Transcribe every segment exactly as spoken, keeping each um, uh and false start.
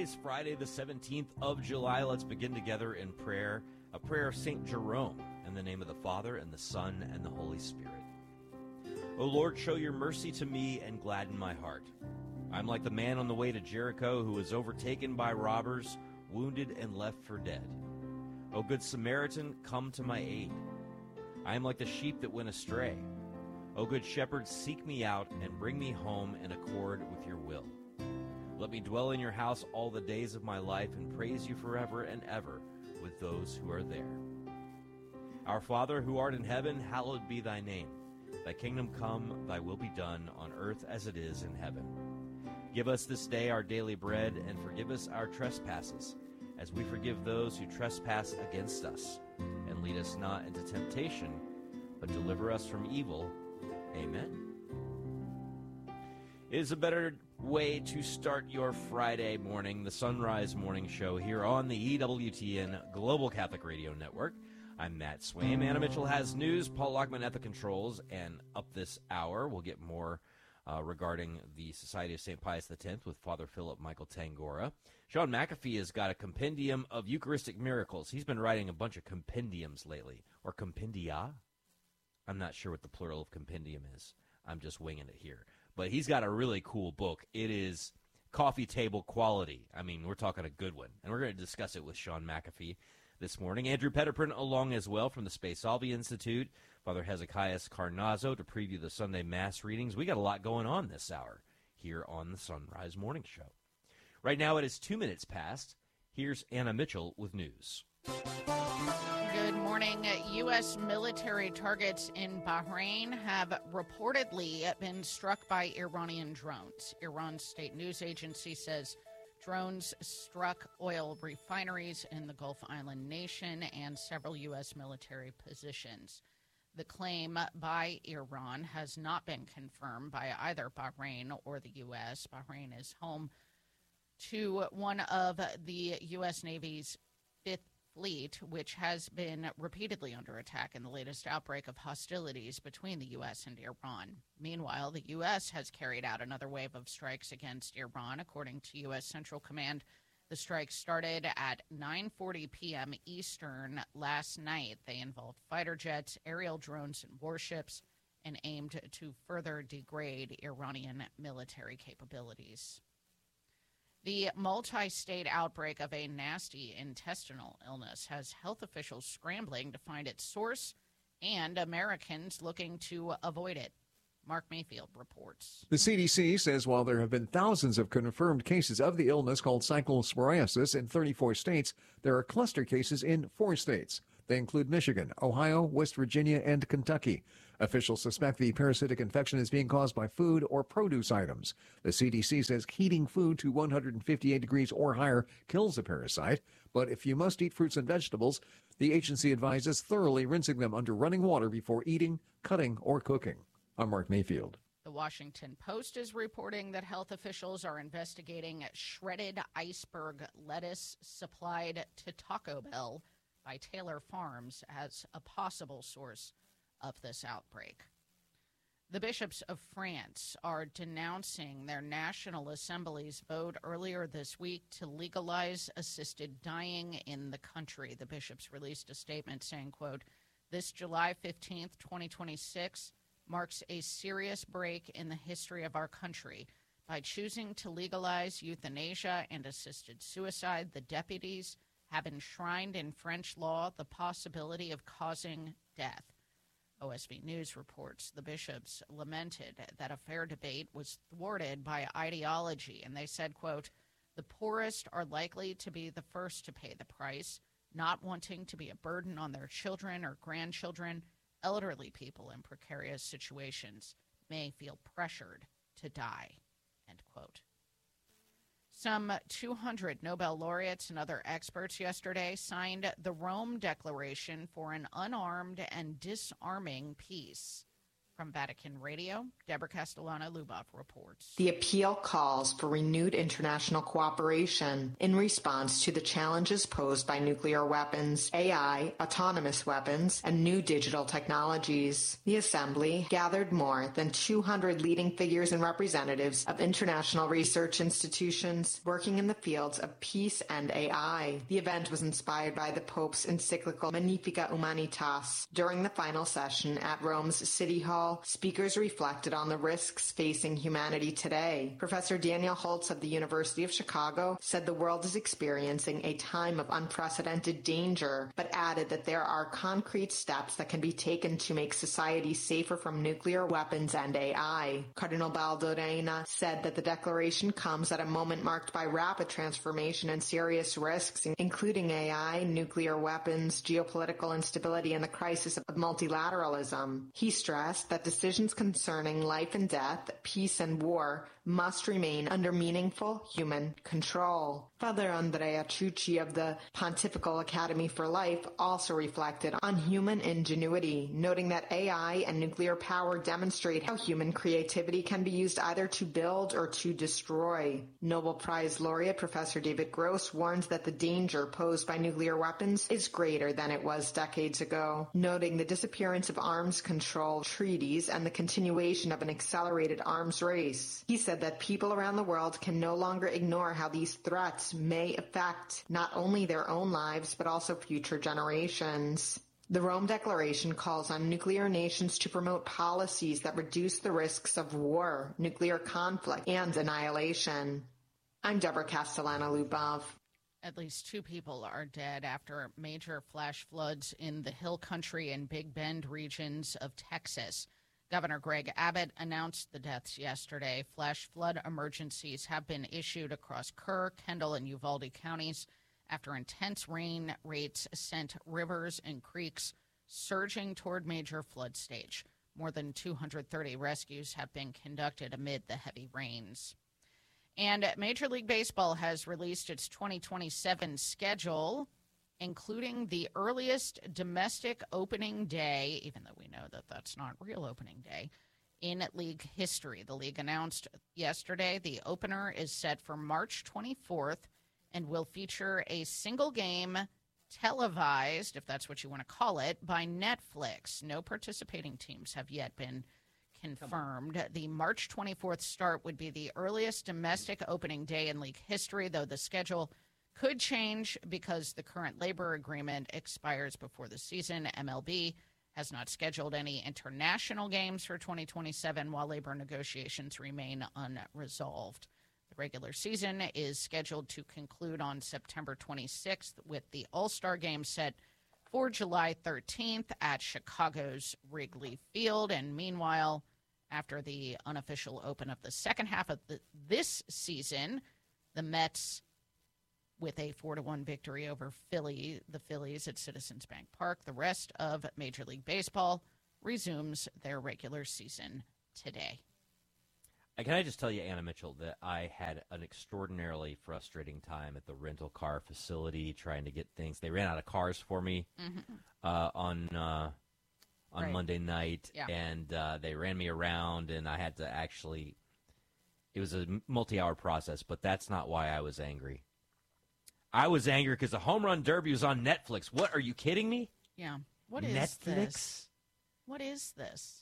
is Friday, the seventeenth of July. Let's begin together in prayer, a prayer of Saint Jerome, in the name of the Father, and the Son, and the Holy Spirit. O Lord, show your mercy to me and gladden my heart. I am like the man on the way to Jericho who was overtaken by robbers, wounded, and left for dead. O Good Samaritan, come to my aid. I am like the sheep that went astray. O Good Shepherd, seek me out and bring me home in accord with your will. Let me dwell in your house all the days of my life and praise you forever and ever with those who are there. Our Father, who art in heaven, hallowed be thy name. Thy kingdom come, thy will be done on earth as it is in heaven. Give us this day our daily bread, and forgive us our trespasses, as we forgive those who trespass against us. And lead us not into temptation, but deliver us from evil. Amen. It is a better way to start your Friday morning, the Sunrise Morning Show here on the E W T N Global Catholic Radio Network. I'm Matt Swaim. Anna Mitchell has news. Paul Lockman at the controls. And up this hour, we'll get more uh, regarding the Society of Saint Pius X with Father Philip Michael Tangora. Sean McAfee has got a compendium of Eucharistic miracles. He's been writing a bunch of compendiums lately, or compendia. I'm not sure what the plural of compendium is. I'm just winging it here. But he's got a really cool book. It is coffee table quality. I mean, we're talking a good one. And we're going to discuss it with Sean McAfee this morning. Andrew Petterprint along as well from the Space Salvi Institute. Father Hezekiah Carnazzo to preview the Sunday Mass readings. We got a lot going on this hour here on the Sunrise Morning Show. Right now it is two minutes past. Here's Anna Mitchell with news. Good morning. U S military targets in Bahrain have reportedly been struck by Iranian drones. Iran's state news agency says drones struck oil refineries in the Gulf Island nation and several U S military positions. The claim by Iran has not been confirmed by either Bahrain or the U S. Bahrain is home to one of the U S. Navy's fifth fleet, which has been repeatedly under attack in the latest outbreak of hostilities between the U S and Iran. Meanwhile, the U S has carried out another wave of strikes against Iran. According to U S. Central Command, the strikes started at nine forty p.m. Eastern last night. They involved fighter jets, aerial drones, and warships, and aimed to further degrade Iranian military capabilities. The multi-state outbreak of a nasty intestinal illness has health officials scrambling to find its source and Americans looking to avoid it. Mark Mayfield reports. The C D C says while there have been thousands of confirmed cases of the illness called cyclosporiasis in thirty-four states, there are cluster cases in four states. They include Michigan, Ohio, West Virginia, and Kentucky. Officials suspect the parasitic infection is being caused by food or produce items. The C D C says heating food to one hundred fifty-eight degrees or higher kills the parasite, but if you must eat fruits and vegetables, the agency advises thoroughly rinsing them under running water before eating, cutting, or cooking. I'm Mark Mayfield. The Washington Post is reporting that health officials are investigating shredded iceberg lettuce supplied to Taco Bell by Taylor Farms as a possible source of this outbreak. The bishops of France are denouncing their National Assembly's vote earlier this week to legalize assisted dying in the country. The bishops released a statement saying, quote, "This July fifteenth, twenty twenty-six marks a serious break in the history of our country. By choosing to legalize euthanasia and assisted suicide, the deputies have enshrined in French law the possibility of causing death." O S V News reports the bishops lamented that a fair debate was thwarted by ideology, and they said, quote, "The poorest are likely to be the first to pay the price, not wanting to be a burden on their children or grandchildren. Elderly people in precarious situations may feel pressured to die," end quote. Some two hundred Nobel laureates and other experts yesterday signed the Rome Declaration for an Unarmed and Disarming Peace. From Vatican Radio, Deborah Castellano-Lubov reports. The appeal calls for renewed international cooperation in response to the challenges posed by nuclear weapons, A I, autonomous weapons, and new digital technologies. The Assembly gathered more than two hundred leading figures and representatives of international research institutions working in the fields of peace and A I. The event was inspired by the Pope's encyclical Magnificat Humanitas. During the final session at Rome's City Hall, speakers reflected on the risks facing humanity today. Professor Daniel Holtz of the University of Chicago said the world is experiencing a time of unprecedented danger, but added that there are concrete steps that can be taken to make society safer from nuclear weapons and A I. Cardinal Baldorena said that the declaration comes at a moment marked by rapid transformation and serious risks, including A I, nuclear weapons, geopolitical instability, and the crisis of multilateralism. He stressed that decisions concerning life and death, peace and war must remain under meaningful human control. Father Andrea Ciucci of the Pontifical Academy for Life also reflected on human ingenuity, noting that A I and nuclear power demonstrate how human creativity can be used either to build or to destroy. Nobel Prize laureate Professor David Gross warns that the danger posed by nuclear weapons is greater than it was decades ago, noting the disappearance of arms control treaties and the continuation of an accelerated arms race. He said that people around the world can no longer ignore how these threats may affect not only their own lives but also future generations. The Rome Declaration calls on nuclear nations to promote policies that reduce the risks of war, nuclear conflict, and annihilation. I'm Deborah Castellano-Lubov. At least two people are dead after major flash floods in the Hill Country and Big Bend regions of Texas. Governor Greg Abbott announced the deaths yesterday. Flash flood emergencies have been issued across Kerr, Kendall, and Uvalde counties after intense rain rates sent rivers and creeks surging toward major flood stage. More than two hundred thirty rescues have been conducted amid the heavy rains. And Major League Baseball has released its twenty twenty-seven schedule, including the earliest domestic opening day, even though we know that that's not real opening day, in league history. The league announced yesterday the opener is set for March twenty-fourth and will feature a single game televised, if that's what you want to call it, by Netflix. No participating teams have yet been confirmed. The March twenty-fourth start would be the earliest domestic opening day in league history, though the schedule could change because the current labor agreement expires before the season. M L B has not scheduled any international games for twenty twenty-seven while labor negotiations remain unresolved. The regular season is scheduled to conclude on September twenty-sixth with the All-Star Game set for July thirteenth at Chicago's Wrigley Field. And meanwhile, after the unofficial open of the second half of the, this season, the Mets, with a four to one victory over Philly, the Phillies at Citizens Bank Park, the rest of Major League Baseball resumes their regular season today. Can I just tell you, Anna Mitchell, that I had an extraordinarily frustrating time at the rental car facility trying to get things. They ran out of cars for me mm-hmm. uh, on uh, on right. Monday night, yeah. and uh, they ran me around, and I had to actually – it was a multi-hour process, but that's not why I was angry. I was angry because the Home Run Derby was on Netflix. What, are you kidding me? Yeah. What is Netflix? this? What is this?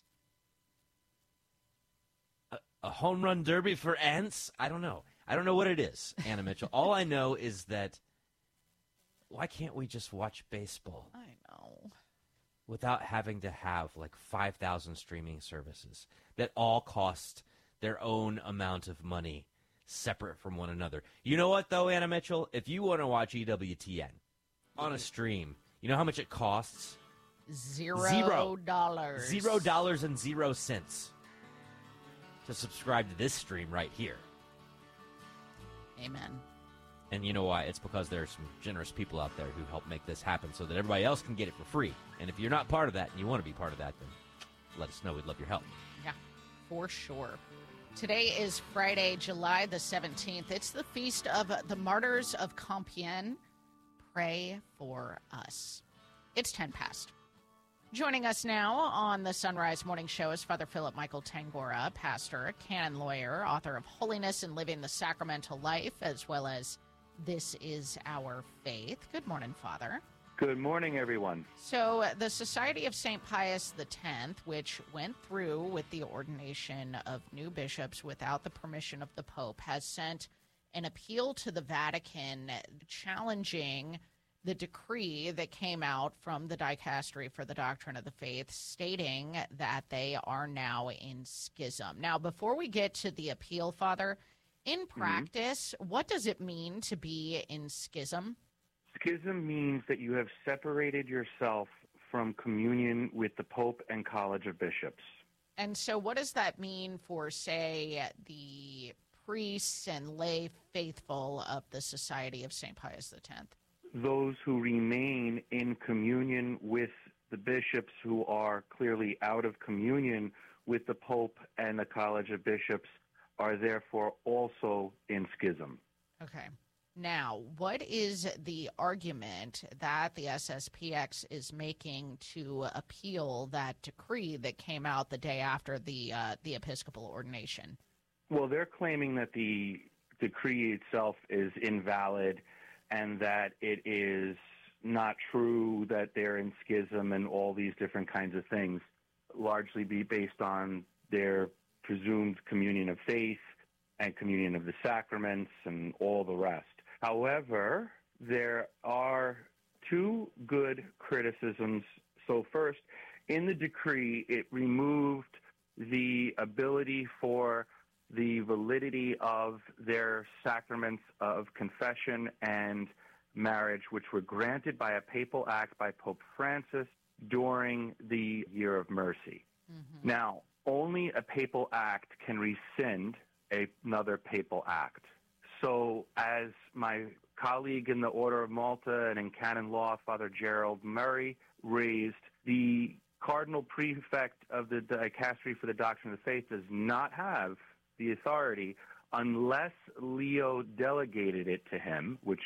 A, a Home Run Derby for ants? I don't know. I don't know what it is, Anna Mitchell. All I know is that why can't we just watch baseball? I know. Without having to have like five thousand streaming services that all cost their own amount of money, separate from one another. You know what, though, Anna Mitchell? If you want to watch E W T N on a stream, you know how much it costs? Zero, Zero dollars. Zero dollars and zero cents to subscribe to this stream right here. Amen. And you know why? It's because there are some generous people out there who help make this happen so that everybody else can get it for free. And if you're not part of that and you want to be part of that, then let us know. We'd love your help. Yeah, for sure. Today is Friday, July the seventeenth. It's the feast of the Martyrs of Compiègne. Pray for us. It's ten past. Joining us now on the Sunrise Morning Show is Father Philip Michael Tangora, pastor, canon lawyer, author of Holiness and Living the Sacramental Life, as well as This Is Our Faith. Good morning, Father. Good morning, everyone. So the Society of Saint Pius X, which went through with the ordination of new bishops without the permission of the Pope, has sent an appeal to the Vatican challenging the decree that came out from the Dicastery for the Doctrine of the Faith, stating that they are now in schism. Now, before we get to the appeal, Father, in practice, mm-hmm. what does it mean to be in schism? Schism means that you have separated yourself from communion with the Pope and College of Bishops. And so what does that mean for, say, the priests and lay faithful of the Society of Saint Pius X? Those who remain in communion with the bishops who are clearly out of communion with the Pope and the College of Bishops are therefore also in schism. Okay. Now, what is the argument that the S S P X is making to appeal that decree that came out the day after the uh, the Episcopal ordination? Well, they're claiming that the decree itself is invalid and that it is not true that they're in schism and all these different kinds of things, largely be based on their presumed communion of faith and communion of the sacraments and all the rest. However, there are two good criticisms. So first, in the decree, it removed the ability for the validity of their sacraments of confession and marriage, which were granted by a papal act by Pope Francis during the Year of Mercy. Mm-hmm. Now, only a papal act can rescind a, another papal act. So as my colleague in the Order of Malta and in canon law, Father Gerald Murray, raised, the Cardinal Prefect of the Dicastery for the Doctrine of the Faith does not have the authority unless Leo delegated it to him, which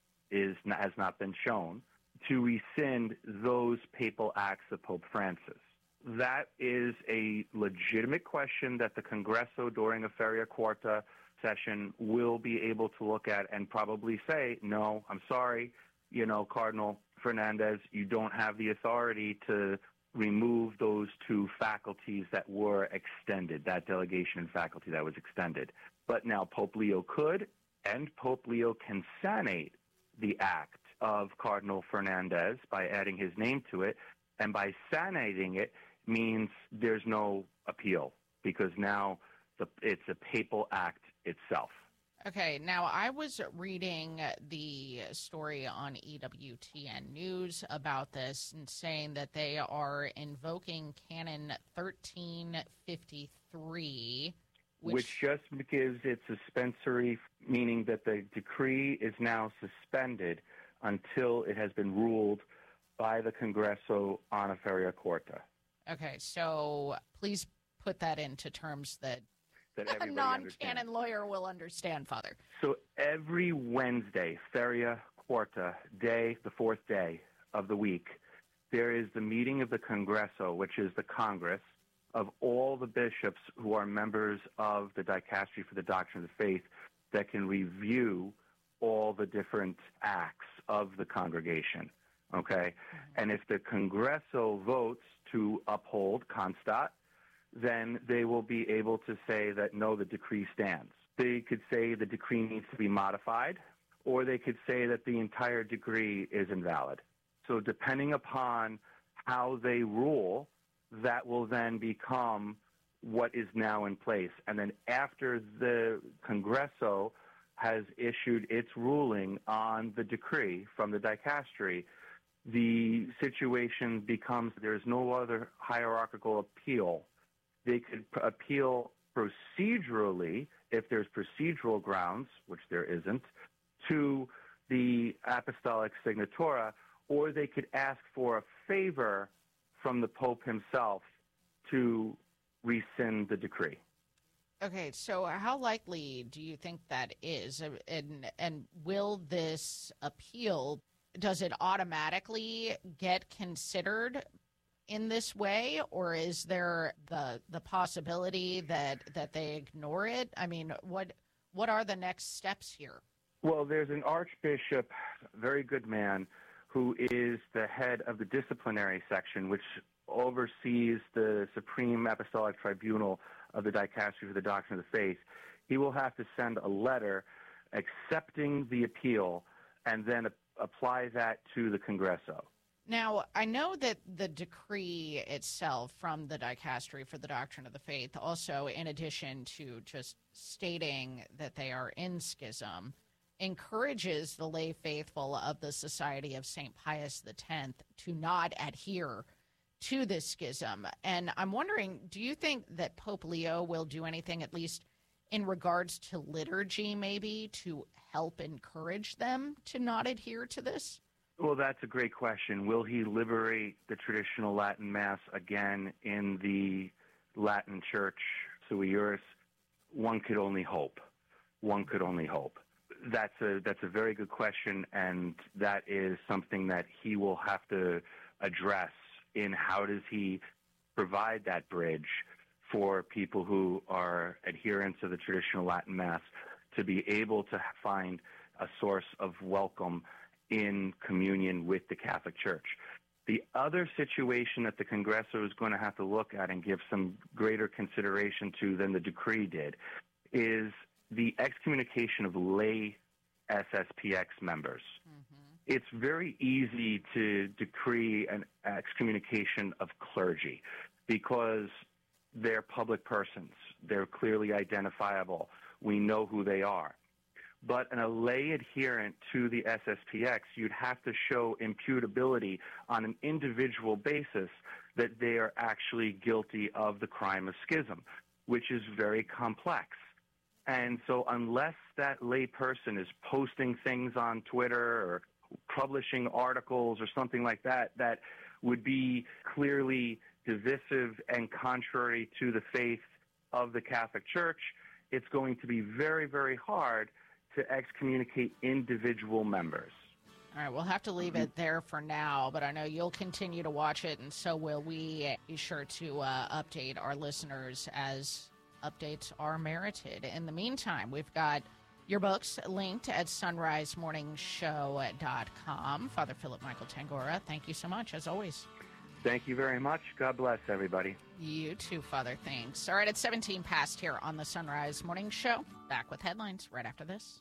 is has not been shown, to rescind those papal acts of Pope Francis. That is a legitimate question that the Congresso during a Feria Quarta session will be able to look at and probably say, no, I'm sorry, you know, Cardinal Fernandez, you don't have the authority to remove those two faculties that were extended, that delegation and faculty that was extended. But now Pope Leo could, and Pope Leo can sanate the act of Cardinal Fernandez by adding his name to it, and by sanating it means there's no appeal because now the, it's a papal act itself. Okay, now I was reading the story on E W T N News about this and saying that they are invoking Canon thirteen fifty-three, which, which just gives it suspensory, meaning that the decree is now suspended until it has been ruled by the Congresso on a Feria Quarta. Okay, so please put that into terms that that a non-canon lawyer will understand, Father. So every Wednesday, Feria Quarta day, the fourth day of the week, there is the meeting of the Congresso, which is the Congress of all the bishops who are members of the Dicastery for the Doctrine of the Faith that can review all the different acts of the congregation, okay? Mm-hmm. And if the Congresso votes to uphold constat, then they will be able to say that, no, the decree stands. They could say the decree needs to be modified, or they could say that the entire decree is invalid. So depending upon how they rule, that will then become what is now in place. And then after the Congresso has issued its ruling on the decree from the Dicastery, the situation becomes there's no other hierarchical appeal. They could p- appeal procedurally, if there's procedural grounds, which there isn't, to the Apostolic Signatura, or they could ask for a favor from the Pope himself to rescind the decree. Okay, so how likely do you think that is? And, and will this appeal, does it automatically get considered in this way, or is there the the possibility that that they ignore it? I mean, what what are the next steps here? Well, there's an archbishop, very good man, who is the head of the disciplinary section, which oversees the Supreme Apostolic Tribunal of the Dicastery for the Doctrine of the Faith. He will have to send a letter accepting the appeal and then a- apply that to the Congresso. Now, I know that the decree itself from the Dicastery for the Doctrine of the Faith, also in addition to just stating that they are in schism, encourages the lay faithful of the Society of Saint Pius X to not adhere to this schism. And I'm wondering, do you think that Pope Leo will do anything, at least in regards to liturgy, maybe, to help encourage them to not adhere to this? Well, that's a great question. Will he liberate the traditional Latin Mass again in the Latin Church, sui juris? One could only hope. One could only hope. That's a that's a very good question, and that is something that he will have to address in how does he provide that bridge for people who are adherents of the traditional Latin Mass to be able to find a source of welcome in communion with the Catholic Church. The other situation that the Congresso is going to have to look at and give some greater consideration to than the decree did is the excommunication of lay S S P X members. Mm-hmm. It's very easy to decree an excommunication of clergy because they're public persons. They're clearly identifiable. We know who they are. But in a lay adherent to the S S P X, you'd have to show imputability on an individual basis that they are actually guilty of the crime of schism, which is very complex. And so unless that lay person is posting things on Twitter or publishing articles or something like that that would be clearly divisive and contrary to the faith of the Catholic Church, it's going to be very, very hard to excommunicate individual members. All right, we'll have to leave it there for now, but I know you'll continue to watch it, and so will we. Be sure to uh, update our listeners as updates are merited. In the meantime, we've got your books linked at sunrise morning show dot com. Father Philip Michael Tangora, thank you so much, as always. Thank you very much. God bless everybody. You too, Father. Thanks. All right, it's seventeen past here on the Sunrise Morning Show. Back with headlines right after this.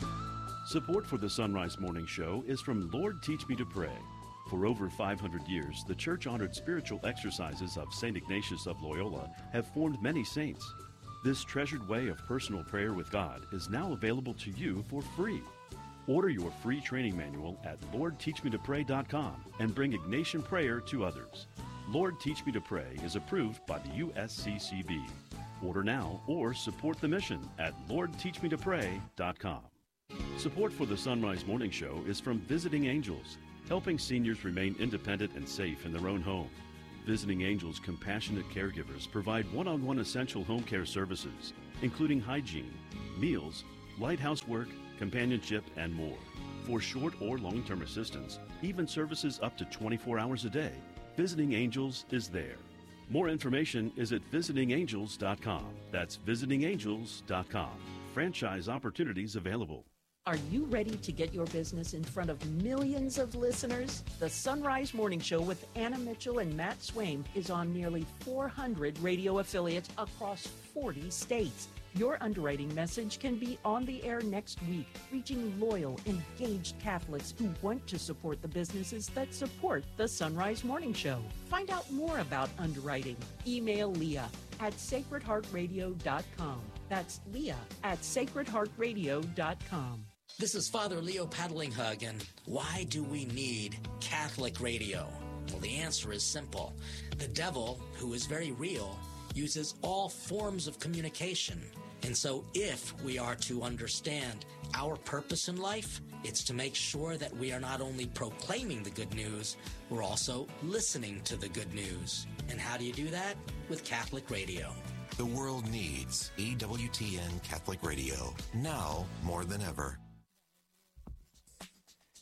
Support for the Sunrise Morning Show is from Lord Teach Me to Pray. For over five hundred years, the church-honored spiritual exercises of Saint Ignatius of Loyola have formed many saints. This treasured way of personal prayer with God is now available to you for free. Order your free training manual at lord teach me to pray dot com and bring Ignatian prayer to others. Lord Teach Me to Pray is approved by the U S C C B. Order now or support the mission at lord teach me to pray dot com. Support for the Sunrise Morning Show is from Visiting Angels, helping seniors remain independent and safe in their own home. Visiting Angels compassionate caregivers provide one-on-one essential home care services, including hygiene, meals, light housework, companionship, and more. For short or long-term assistance, even services up to twenty-four hours a day, Visiting Angels is there. More information is at visiting angels dot com. That's visiting angels dot com. Franchise opportunities available. Are you ready to get your business in front of millions of listeners? The Sunrise Morning Show with Anna Mitchell and Matt Swaim is on nearly four hundred radio affiliates across forty states. Your underwriting message can be on the air next week, reaching loyal, engaged Catholics who want to support the businesses that support the Sunrise Morning Show. Find out more about underwriting. Email Leah at sacred heart radio dot com. That's Leah at sacred heart radio dot com. This is Father Leo Paddlinghug, and why do we need Catholic radio? Well, the answer is simple. The devil, who is very real, uses all forms of communication. And so if we are to understand our purpose in life, it's to make sure that we are not only proclaiming the good news, we're also listening to the good news. And how do you do that? With Catholic radio. The world needs E W T N Catholic Radio, now more than ever.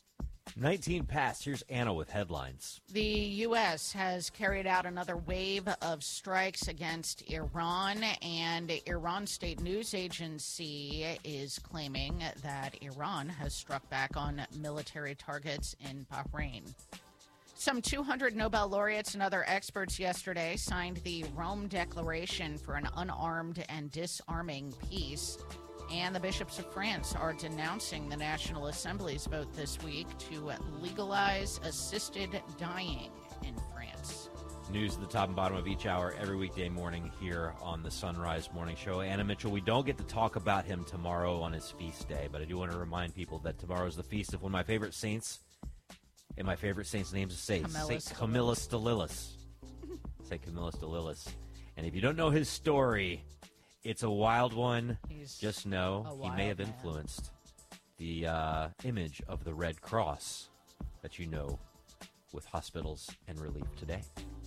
nineteen past. Here's Anna with headlines. The U S has carried out another wave of strikes against Iran, and Iran State News Agency is claiming that Iran has struck back on military targets in Bahrain. Some two hundred Nobel laureates and other experts yesterday signed the Rome Declaration for an Unarmed and Disarming Peace. And the bishops of France are denouncing the National Assembly's vote this week to legalize assisted dying in France. News at the top and bottom of each hour every weekday morning here on the Sunrise Morning Show. Anna Mitchell, we don't get to talk about him tomorrow on his feast day, but I do want to remind people that tomorrow is the feast of one of my favorite saints. And my favorite saint's name is Saint Camillus Stililis. Saint Camillus Stililis. And if you don't know his story, it's a wild one. He's Just know he may have man. influenced the uh, image of the Red Cross that you know with hospitals and relief today.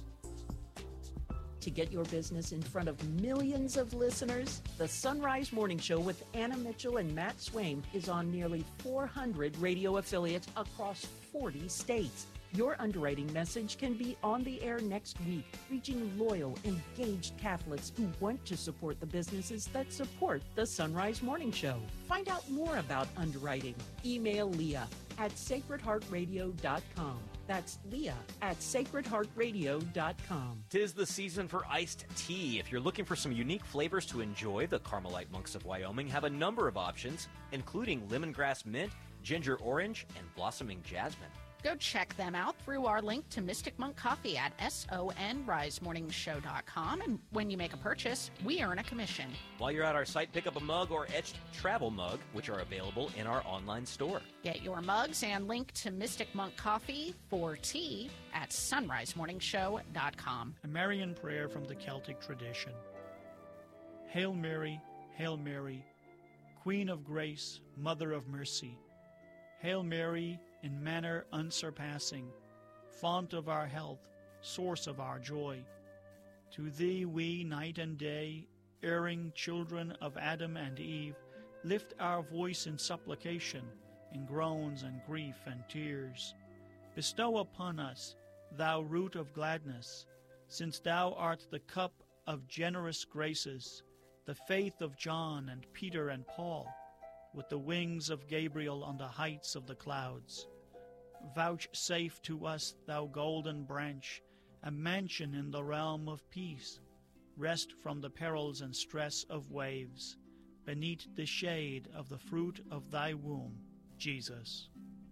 To get your business in front of millions of listeners, the Sunrise Morning Show with Anna Mitchell and Matt Swaim is on nearly four hundred radio affiliates across forty states. Your underwriting message can be on the air next week, reaching loyal, engaged Catholics who want to support the businesses that support the Sunrise Morning Show. Find out more about underwriting. Email Leah at sacred heart radio dot com. That's Leah at sacred heart radio dot com. Tis the season for iced tea. If you're looking for some unique flavors to enjoy, the Carmelite Monks of Wyoming have a number of options, including lemongrass mint, ginger orange, and blossoming jasmine. Go check them out through our link to Mystic Monk Coffee at sonrise morning show dot com. And when you make a purchase, we earn a commission. While you're at our site, pick up a mug or etched travel mug, which are available in our online store. Get your mugs and link to Mystic Monk Coffee for tea at sunrise morning show dot com. A Marian prayer from the Celtic tradition. Hail Mary, Hail Mary, Queen of Grace, Mother of Mercy. Hail Mary, in manner unsurpassing, font of our health, source of our joy. To thee we, night and day, erring children of Adam and Eve, lift our voice in supplication, in groans and grief and tears. Bestow upon us, thou root of gladness, since thou art the cup of generous graces, the faith of John and Peter and Paul, with the wings of Gabriel on the heights of the clouds. Vouchsafe to us, thou golden branch, a mansion in the realm of peace, rest from the perils and stress of waves, beneath the shade of the fruit of thy womb, Jesus.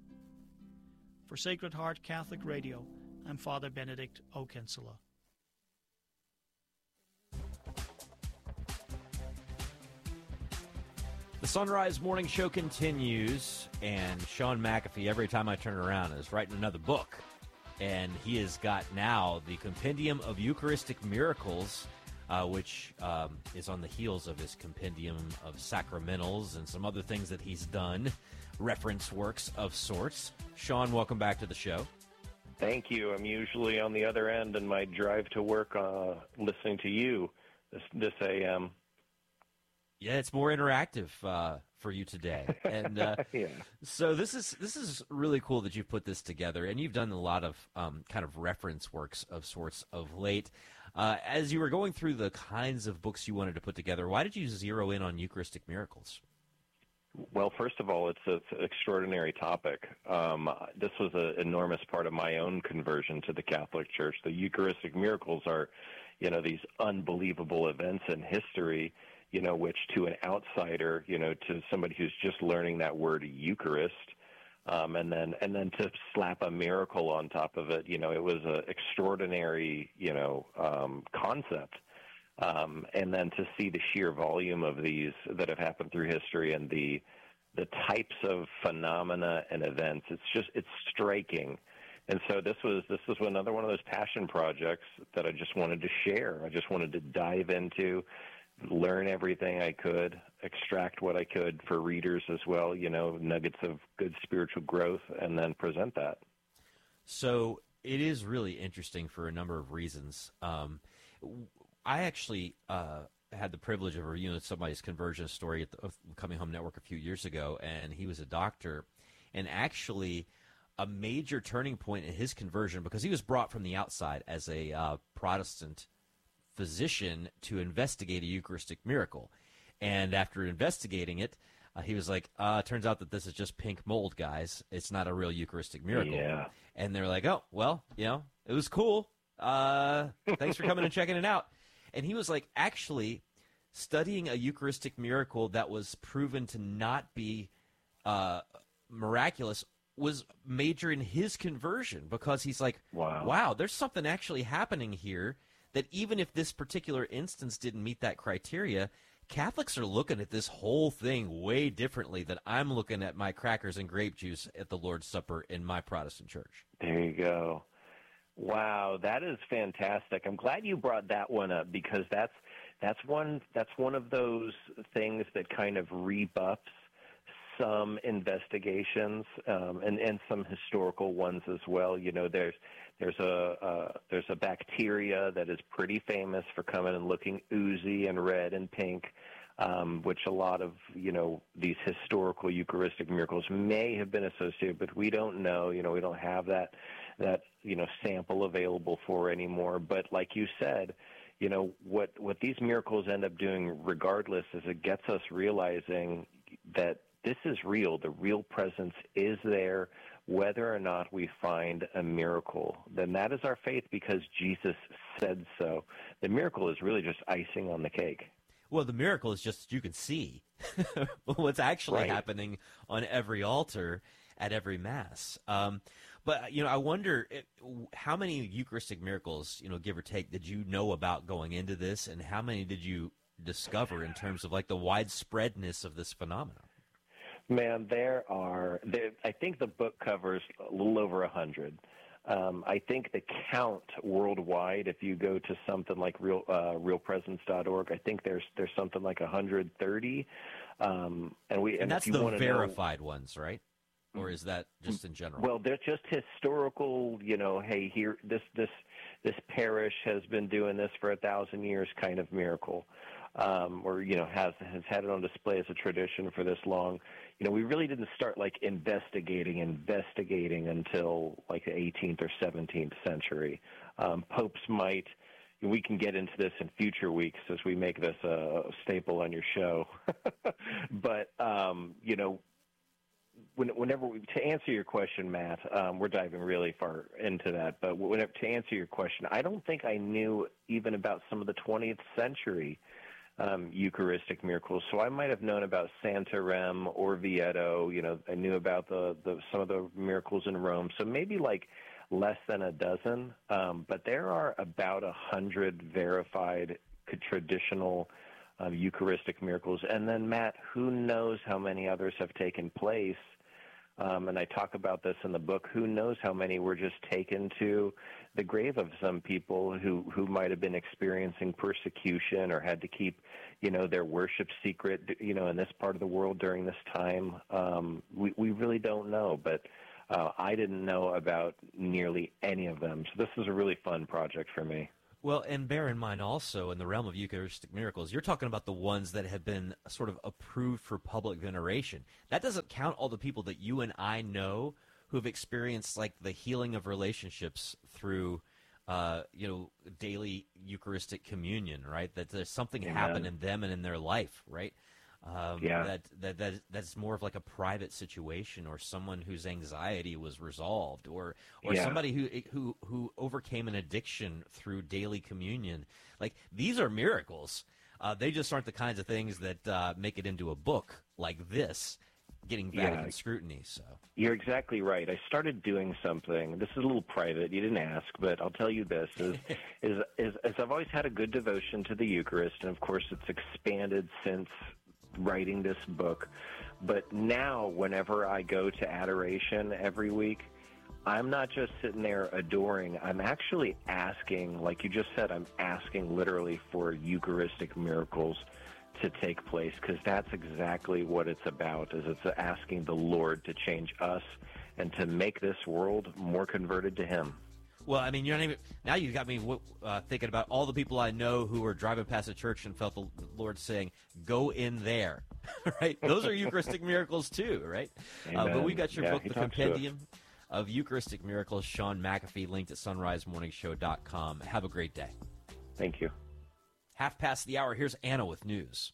For Sacred Heart Catholic Radio, I'm Father Benedict O'Kinsella. The Sunrise Morning Show continues, and Sean McAfee, every time I turn around, is writing another book. And he has got now the Compendium of Eucharistic Miracles, uh, which um, is on the heels of his Compendium of Sacramentals and some other things that he's done, reference works of sorts. Sean, welcome back to the show. Thank you. I'm usually on the other end in my drive to work uh, listening to you this, this A M. Yeah, it's more interactive uh, for you today, and uh, yeah. So this is this is really cool that you've put this together, and you've done a lot of um, kind of reference works of sorts of late. Uh, as you were going through the kinds of books you wanted to put together, why did you zero in on Eucharistic miracles? Well, first of all, it's, it's an extraordinary topic. Um, this was an enormous part of my own conversion to the Catholic Church. The Eucharistic miracles are, you know, these unbelievable events in history, you know, which to an outsider, you know, to somebody who's just learning that word Eucharist, um, and then and then to slap a miracle on top of it, you know, it was an extraordinary, you know, um, concept. Um, and then to see the sheer volume of these that have happened through history and the the types of phenomena and events, it's just it's striking. And so this was this was another one of those passion projects that I just wanted to share. I just wanted to dive into, learn everything I could, extract what I could for readers as well, you know, nuggets of good spiritual growth, and then present that. So it is really interesting for a number of reasons. Um, I actually uh, had the privilege of reviewing somebody's conversion story at the Coming Home Network a few years ago, and he was a doctor. And actually, a major turning point in his conversion because he was brought from the outside as a uh, Protestant physician to investigate a Eucharistic miracle. And after investigating it, uh, he was like, uh, turns out that this is just pink mold, guys. It's not a real Eucharistic miracle. Yeah. And they're like, oh, well, you know, it was cool. Uh, thanks for coming and checking it out. And he was like, actually, studying a Eucharistic miracle that was proven to not be uh, miraculous was major in his conversion because he's like, wow. wow, there's something actually happening here that even if this particular instance didn't meet that criteria, Catholics are looking at this whole thing way differently than I'm looking at my crackers and grape juice at the Lord's Supper in my Protestant church. There you go. Wow, that is fantastic. I'm glad you brought that one up because that's that's one that's one of those things that kind of rebuffs some investigations um, and and some historical ones as well. You know, there's there's a uh, there's a bacteria that is pretty famous for coming and looking oozy and red and pink, um, which a lot of you know these historical Eucharistic miracles may have been associated with. We don't know. You know, we don't have that that you know sample available for anymore. But like you said, you know what what these miracles end up doing, regardless, is it gets us realizing that this is real. The real presence is there, whether or not we find a miracle. Then that is our faith because Jesus said so. The miracle is really just icing on the cake. Well, the miracle is just you can see what's actually Right. happening on every altar at every Mass. Um, but, you know, I wonder it, how many Eucharistic miracles, you know, give or take, did you know about going into this, and how many did you discover in terms of, like, the widespreadness of this phenomenon? Man, there are, there, I think the book covers a little over a hundred. Um, I think the count worldwide, if you go to something like real, uh, real presence dot org, I think there's there's something like one hundred thirty. Um, and we And, and that's if you the wanna verified know, ones, right? Or is that just in general? Well, they're just historical, you know, hey, here, this, this, this parish has been doing this for a thousand years kind of miracle. Um, or, you know, has, has had it on display as a tradition for this long. You know, we really didn't start, like, investigating, investigating until, like, the eighteenth or seventeenth century. Um, popes might, we can get into this in future weeks as we make this a staple on your show. But, um, you know, when, whenever we, to answer your question, Matt, um, we're diving really far into that, but whenever, to answer your question, I don't think I knew even about some of the twentieth century Um, Eucharistic miracles. So I might have known about Santarem or Orvieto. You know, I knew about the, the some of the miracles in Rome. So maybe like less than a dozen. Um, but there are about a hundred verified traditional um, Eucharistic miracles. And then, Matt, who knows how many others have taken place? Um, and I talk about this in the book. Who knows how many were just taken to the grave of some people who, who might have been experiencing persecution or had to keep, you know, their worship secret, you know, in this part of the world during this time. Um, we, we really don't know, but uh, I didn't know about nearly any of them. So this is a really fun project for me. Well, and bear in mind also, in the realm of Eucharistic miracles, you're talking about the ones that have been sort of approved for public veneration. That doesn't count all the people that you and I know who have experienced, like, the healing of relationships through, uh, you know, daily Eucharistic communion, right? That there's something Amen. happened in them and in their life, right? Um, Yeah. that, that that that's more of like a private situation, or someone whose anxiety was resolved, or or Yeah. somebody who who who overcame an addiction through daily communion. Like, these are miracles. Uh, they just aren't the kinds of things that uh, make it into a book like this, getting Vatican Yeah. scrutiny. So You're exactly right. I started doing something. This is a little private. You didn't ask, but I'll tell you this: is, is, is, is I've always had a good devotion to the Eucharist, and of course, it's expanded since writing this book. But now, whenever I go to adoration every week, I'm not just sitting there adoring. I'm actually asking, like you just said, I'm asking literally for Eucharistic miracles to take place, because that's exactly what it's about, is it's asking the Lord to change us and to make this world more converted to Him. Well, I mean, you're not even, now you've got me uh, thinking about all the people I know who were driving past a church and felt the Lord saying, "Go in there," right? Those are Eucharistic miracles too, right? Uh, but we got your Yeah, book, he The talks to us. Compendium of Eucharistic Miracles, Sean McAfee, linked at sunrise morning show dot com. Have a great day. Thank you. Half past the hour, here's Anna with news.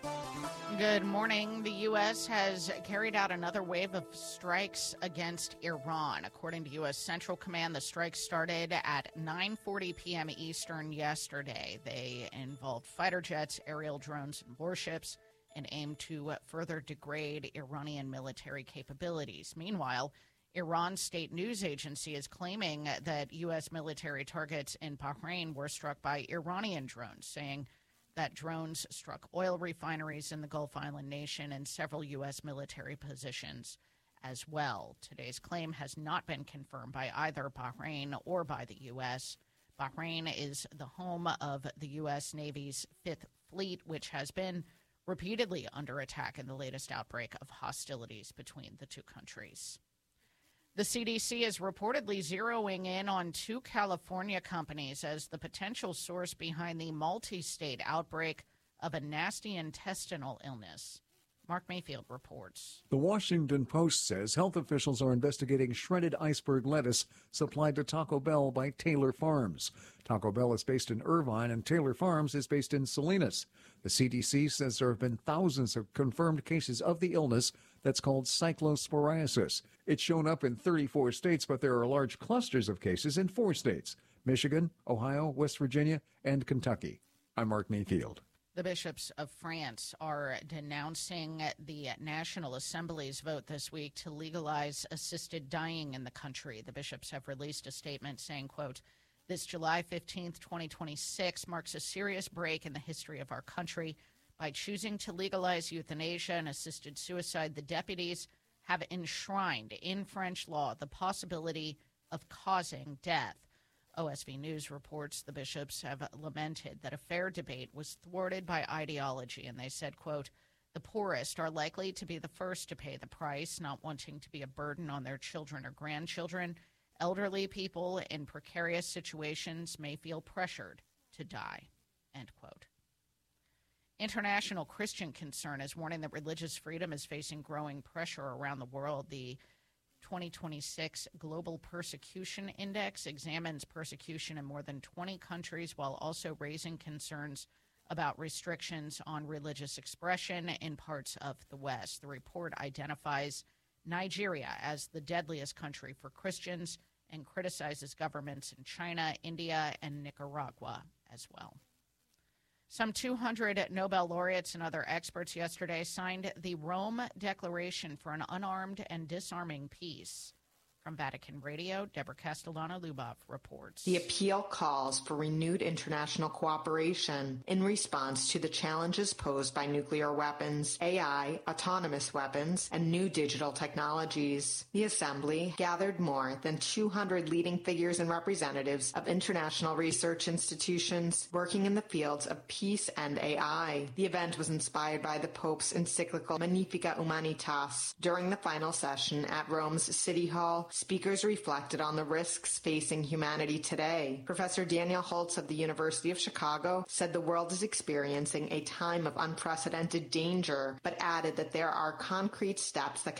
Good morning. The U S has carried out another wave of strikes against Iran. According to U S Central Command, the strikes started at nine forty p.m. Eastern yesterday. They involved fighter jets, aerial drones, and warships, and aimed to further degrade Iranian military capabilities. Meanwhile, Iran's state news agency is claiming that U S military targets in Bahrain were struck by Iranian drones, saying that drones struck oil refineries in the Gulf Island nation and several U S military positions as well. Today's claim has not been confirmed by either Bahrain or by the U S. Bahrain is the home of the U S Navy's Fifth Fleet, which has been repeatedly under attack in the latest outbreak of hostilities between the two countries. The C D C is reportedly zeroing in on two California companies as the potential source behind the multi-state outbreak of a nasty intestinal illness. Mark Mayfield reports. The Washington Post says health officials are investigating shredded iceberg lettuce supplied to Taco Bell by Taylor Farms. Taco Bell is based in Irvine and Taylor Farms is based in Salinas. The C D C says there have been thousands of confirmed cases of the illness that's called cyclosporiasis. It's shown up in thirty-four states, but there are large clusters of cases in four states: Michigan, Ohio, West Virginia, and Kentucky. I'm Mark Mayfield. The bishops of France are denouncing the National Assembly's vote this week to legalize assisted dying in the country. The bishops have released a statement saying, quote, "This July fifteenth, twenty twenty-six marks a serious break in the history of our country. By choosing to legalize euthanasia and assisted suicide, the deputies have enshrined in French law the possibility of causing death." O S V News reports the bishops have lamented that a fair debate was thwarted by ideology, and they said, quote, "The poorest are likely to be the first to pay the price, not wanting to be a burden on their children or grandchildren. Elderly people in precarious situations may feel pressured to die," end quote. International Christian Concern is warning that religious freedom is facing growing pressure around the world. The twenty twenty-six Global Persecution Index examines persecution in more than twenty countries while also raising concerns about restrictions on religious expression in parts of the West. The report identifies Nigeria as the deadliest country for Christians and criticizes governments in China, India, and Nicaragua as well. Some two hundred Nobel laureates and other experts yesterday signed the Rome Declaration for an Unarmed and Disarming Peace. From Vatican Radio, Deborah Castellano-Lubov reports. The appeal calls for renewed international cooperation in response to the challenges posed by nuclear weapons, A I, autonomous weapons, and new digital technologies. The Assembly gathered more than two hundred leading figures and representatives of international research institutions working in the fields of peace and A I. The event was inspired by the Pope's encyclical Magnificat Humanitas. During the final session at Rome's City Hall, speakers reflected on the risks facing humanity today. Professor Daniel Holtz of the University of Chicago said the world is experiencing a time of unprecedented danger, but added that there are concrete steps that can